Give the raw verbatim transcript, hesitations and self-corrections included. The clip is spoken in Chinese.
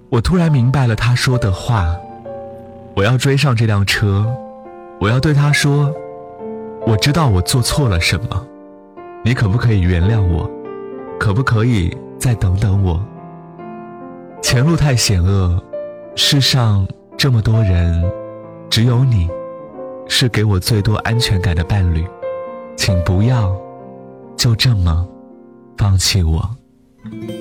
我突然明白了他说的话，我要追上这辆车，我要对他说，我知道我做错了什么，你可不可以原谅我？可不可以再等等我？前路太险恶，世上这么多人，只有你是给我最多安全感的伴侣，请不要就这么放弃我。